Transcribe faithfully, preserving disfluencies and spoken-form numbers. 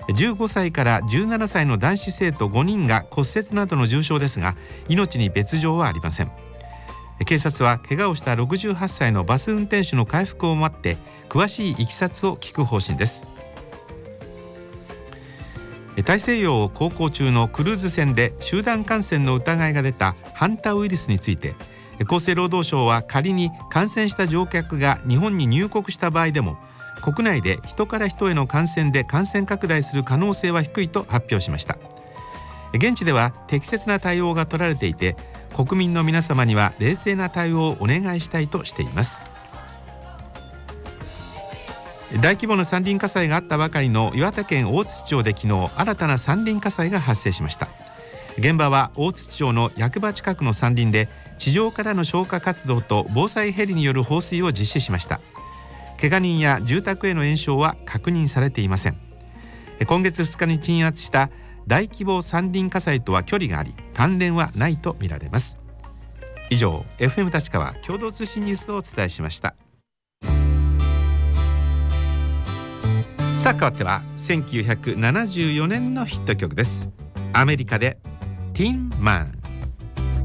じゅうごさいからじゅうななさいの男子生徒ごにんが骨折などの重傷ですが、命に別状はありません。警察は怪我をしたろくじゅうはっさいのバス運転手の回復を待って詳しいいきさつを聞く方針です。大西洋を航行中のクルーズ船で集団感染の疑いが出たハンタウイルスについて、厚生労働省は仮に感染した乗客が日本に入国した場合でも国内で人から人への感染で感染拡大する可能性は低いと発表しました。現地では適切な対応が取られていて、国民の皆様には冷静な対応をお願いしたいとしています。大規模な山林火災があったばかりの岩手県大槌町で昨日新たな山林火災が発生しました。現場は大槌町の役場近くの山林で、地上からの消火活動と防災ヘリによる放水を実施しました。怪我人や住宅への延焼は確認されていません。今月ふつかに鎮圧した大規模山林火災とは距離があり、関連はないとみられます。以上、 エフエム 立川共同通信ニュースをお伝えしました。さあ、変わってはせんきゅうひゃくななじゅうよねんのヒット曲です。アメリカでティンマン。